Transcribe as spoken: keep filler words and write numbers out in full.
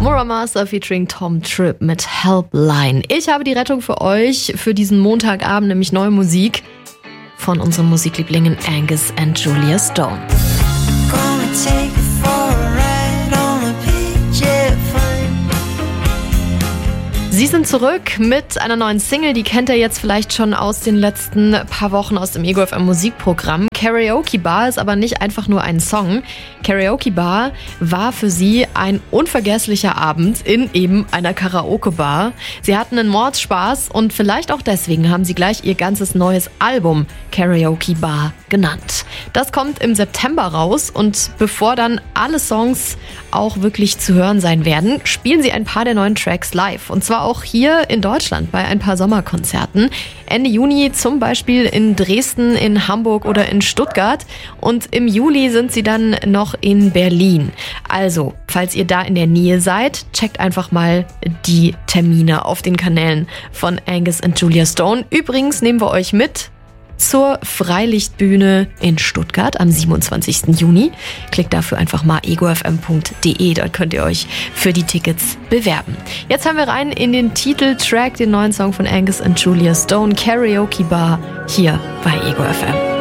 Maura Master featuring Tom Tripp mit Helpline. Ich habe die Rettung für euch für diesen Montagabend, nämlich neue Musik von unseren Musiklieblingen Angus and Julia Stone. Sie sind zurück mit einer neuen Single, die kennt ihr jetzt vielleicht schon aus den letzten paar Wochen aus dem Ego F M Musikprogramm. Karaoke Bar ist aber nicht einfach nur ein Song. Karaoke Bar war für sie ein unvergesslicher Abend in eben einer Karaoke-Bar. Sie hatten einen Mordspaß und vielleicht auch deswegen haben sie gleich ihr ganzes neues Album Karaoke Bar genannt. Das kommt im September raus und bevor dann alle Songs auch wirklich zu hören sein werden, spielen sie ein paar der neuen Tracks live. Und zwar auch hier in Deutschland bei ein paar Sommerkonzerten. Ende Juni zum Beispiel in Dresden, in Hamburg oder in Stuttgart. Und im Juli sind sie dann noch in Berlin. Also, falls ihr da in der Nähe seid, checkt einfach mal die Termine auf den Kanälen von Angus and Julia Stone. Übrigens nehmen wir euch mit zur Freilichtbühne in Stuttgart am siebenundzwanzigsten Juni. Klickt dafür einfach mal ego f m punkt d e, dort könnt ihr euch für die Tickets bewerben. Jetzt haben wir rein in den Titeltrack, den neuen Song von Angus and Julia Stone, Karaoke Bar, hier bei Ego F M.